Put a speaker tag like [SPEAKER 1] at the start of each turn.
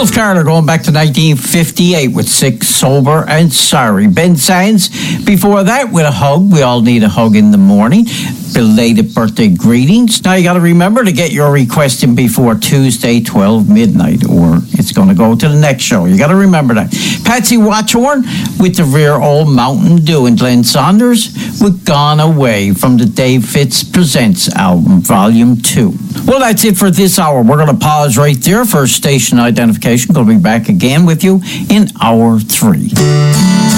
[SPEAKER 1] Rudolph Carter going back to 1958 with Sick, Sober, and Sorry. Ben Sands before that with A Hug. We all need a hug in the morning. Belated birthday greetings. Now you got to remember to get your request in before Tuesday, 12 midnight, or it's going to go to the next show. You got to remember that. Patsy Watchorn with The Rear Old Mountain Dew, and Glenn Saunders with Gone Away from the Dave Fitz Presents album, Volume 2. Well, that's it for this hour. We're going to pause right there for station identification. Going to be back again with you in hour 3.